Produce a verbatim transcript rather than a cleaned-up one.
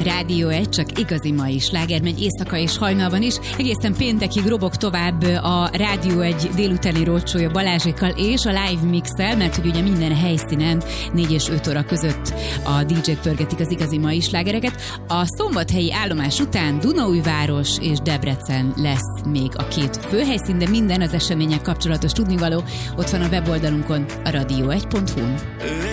Rádió egy, csak igazi mai sláger megy éjszaka és hajnalban is. Egészen péntekig robog tovább a Rádió egy délutáni roadshow-ja Balázsékkal és a live mix-el, mert hogy ugye minden helyszínen négy és öt óra között a dé dzsék pörgetik az igazi mai slágereket. A szombathelyi állomás után Dunaújváros és Debrecen lesz még a két főhelyszín, de minden az események kapcsolatos tudnivaló ott van a weboldalunkon, a radio egy pont hu-n.